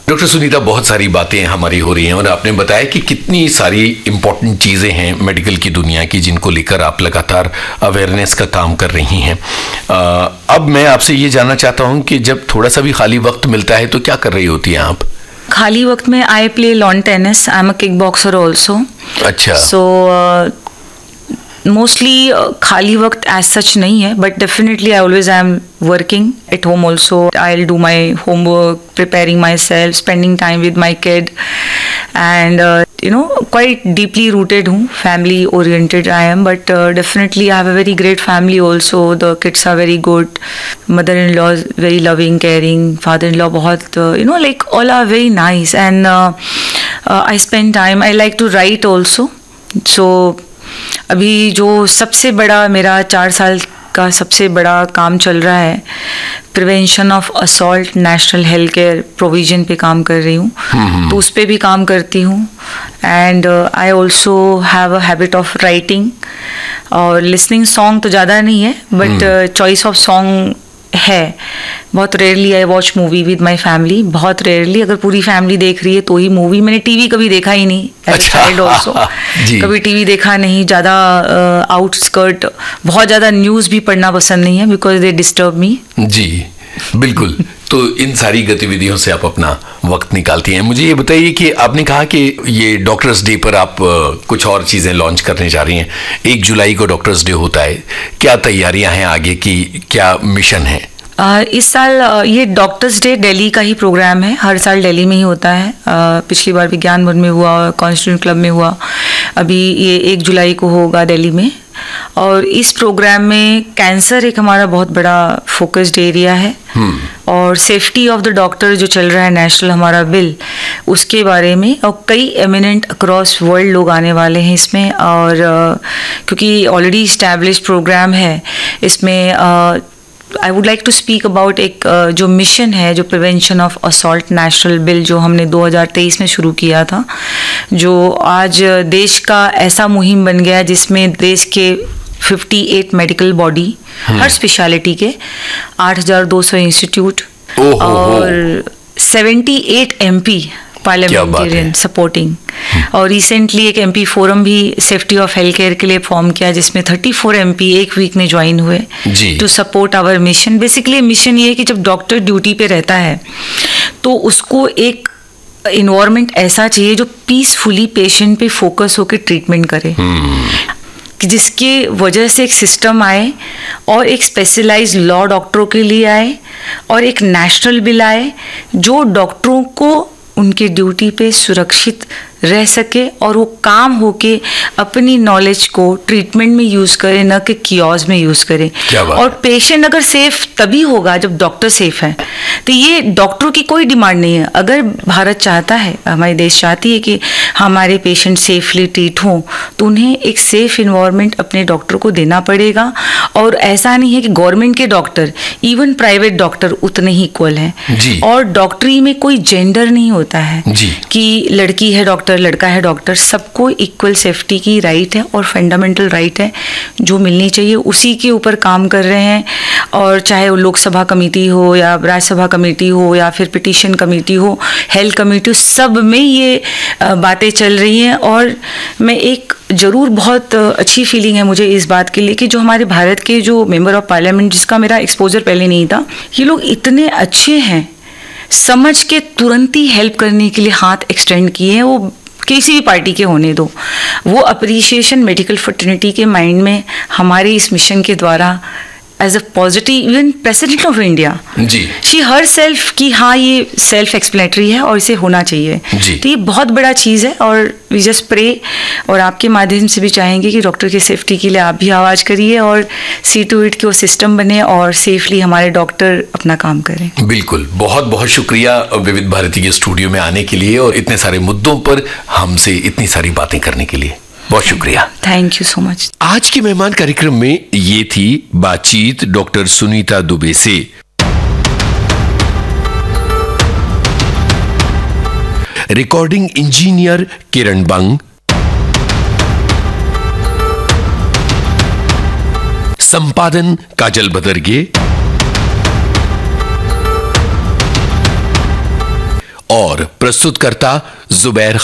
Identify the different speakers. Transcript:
Speaker 1: Doctor Sunita, बहुत सारी बातें हमारी हो रही हैं और आपने बताया कि कितनी सारी इंपॉर्टेंट चीज़ें हैं मेडिकल की दुनिया की जिनको लेकर आप लगातार अवेयरनेस का काम कर रही हैं। अब मैं आपसे ये जानना चाहता हूँ कि जब थोड़ा सा भी खाली वक्त मिलता है तो क्या कर रही होती हैं आप?
Speaker 2: खाली वक्त में I play lawn tennis, I am a kick boxer also.
Speaker 1: अच्छा।
Speaker 2: सो मोस्टली खाली वक्त एज सच नहीं है, but definitely I always I am working at home also. I will do my homework, preparing my self, spending time with my kid and quite deeply rooted हूँ, family oriented I am, but definitely I have a very great family also. The kids are very good, mother-in-law is very loving, caring, father-in-law बहुत like all are very nice, and I spend time, I like to write also. So अभी जो सबसे बड़ा मेरा 4 साल का सबसे बड़ा काम चल रहा है, prevention of assault national health care provision पे काम कर रही हूँ, तो उस पर भी काम करती हूँ। And I also have a habit of writing और लिसनिंग। सॉन्ग तो ज़्यादा नहीं है, बट चॉइस ऑफ सॉन्ग है। बहुत rarely I watch movie with my family, बहुत रेयरली। अगर पूरी फैमिली देख रही है तो ही मूवी। मैंने टीवी कभी देखा ही नहीं एज अ चाइल्ड ऑल्सो, कभी टीवी देखा नहीं। ज़्यादा आउटस्कर्ट, बहुत ज़्यादा न्यूज़ भी पढ़ना पसंद नहीं है, बिकॉज दे डिस्टर्ब मी।
Speaker 1: जी बिल्कुल। तो इन सारी गतिविधियों से आप अपना वक्त निकालती हैं। मुझे ये बताइए कि आपने कहा कि ये डॉक्टर्स डे पर आप कुछ और चीज़ें लॉन्च करने जा रही हैं। 1 जुलाई को डॉक्टर्स डे होता है, क्या तैयारियां हैं आगे की, क्या मिशन है?
Speaker 2: इस साल ये डॉक्टर्स डे दिल्ली का ही प्रोग्राम है, हर साल दिल्ली में ही होता है। पिछली बार विज्ञान भवन में हुआ, कॉन्स्टिट्यूंट क्लब में हुआ, अभी ये 1 जुलाई को होगा दिल्ली में। और इस प्रोग्राम में कैंसर एक हमारा बहुत बड़ा फोकस्ड एरिया है, और सेफ्टी ऑफ द डॉक्टर जो चल रहा है नेशनल हमारा बिल, उसके बारे में। और कई एमिनेंट अक्रॉस वर्ल्ड लोग आने वाले हैं इसमें, और क्योंकि ऑलरेडी इस्टेब्लिश प्रोग्राम है इसमें। I would like to speak about एक जो मिशन है, जो prevention of assault national bill, जो हमने 2023 में शुरू किया था, जो आज देश का ऐसा मुहिम बन गया जिसमें देश के 58 मेडिकल बॉडी, हर स्पेशलिटी के 8,200 इंस्टीट्यूट और 78 MP पार्लियामेंटेरियन सपोर्टिंग। और रिसेंटली एक MP फोरम भी सेफ्टी ऑफ हेल्थ केयर के लिए फॉर्म किया, जिसमें 34 MP एक वीक में ज्वाइन हुए to support our mission. Basically mission ये है कि जब डॉक्टर ड्यूटी पे रहता है तो उसको एक इन्वायरमेंट ऐसा चाहिए जो पीसफुली पेशेंट पे फोकस होकर ट्रीटमेंट करे, कि जिसके वजह से एक सिस्टम आए और एक स्पेशलाइज्ड लॉ डॉक्टरों के लिए आए और एक नेशनल बिल आए जो डॉक्टरों को उनके ड्यूटी पे सुरक्षित रह सके और वो काम होके अपनी नॉलेज को ट्रीटमेंट में यूज़ करे, न कि कियोस्क में यूज़ करे। और पेशेंट अगर सेफ तभी होगा जब डॉक्टर सेफ है। तो ये डॉक्टरों की कोई डिमांड नहीं है। अगर भारत चाहता है, हमारी देश चाहती है कि हमारे पेशेंट सेफली ट्रीट हों, तो उन्हें एक सेफ इन्वायरमेंट अपने डॉक्टर को देना पड़ेगा। और ऐसा नहीं है कि गवर्नमेंट के डॉक्टर, इवन प्राइवेट डॉक्टर उतने ही इक्वल हैं। और डॉक्टरी में कोई जेंडर नहीं होता है कि लड़की है डॉक्टर, लड़का है डॉक्टर। सबको इक्वल सेफ्टी की राइट है और फंडामेंटल राइट है जो मिलनी चाहिए, उसी के ऊपर काम कर रहे हैं। और चाहे वो लोकसभा कमेटी हो या राज्यसभा कमेटी हो या फिर पिटीशन कमेटी हो, हेल्थ कमेटी, सब में ये बातें चल रही हैं। और मैं एक ज़रूर बहुत अच्छी फीलिंग है मुझे इस बात के लिए कि जो हमारे भारत के जो मेंबर ऑफ पार्लियामेंट, जिसका मेरा एक्सपोजर पहले नहीं था, ये लोग इतने अच्छे हैं, समझ के तुरंत ही हेल्प करने के लिए हाथ एक्सटेंड किए हैं। वो किसी भी पार्टी के होने दो, वो अप्रिसिएशन मेडिकल फ्रेटर्निटी के माइंड में हमारे इस मिशन के द्वारा as a positive, even president of India ji, she her self की हाँ ये सेल्फ एक्सप्लेनेटरी है और इसे होना चाहिए। तो ये बहुत बड़ा चीज़ है। और वी जस्ट प्रे, और आपके माध्यम से भी चाहेंगे कि डॉक्टर की सेफ्टी के लिए आप भी आवाज़ करिए और सी टू इट की वो सिस्टम बने और सेफली हमारे डॉक्टर अपना काम करें।
Speaker 1: बिल्कुल, बहुत बहुत शुक्रिया विविध भारती के स्टूडियो में आने के लिए और इतने सारे मुद्दों पर हमसे इतनी सारी बातें करने के लिए। बहुत शुक्रिया,
Speaker 2: थैंक यू सो मच।
Speaker 1: आज के मेहमान कार्यक्रम में ये थी बातचीत डॉक्टर सुनीता दुबे से। रिकॉर्डिंग इंजीनियर किरण बंग, संपादन काजल बदरगे और और प्रस्तुतकर्ता जुबैर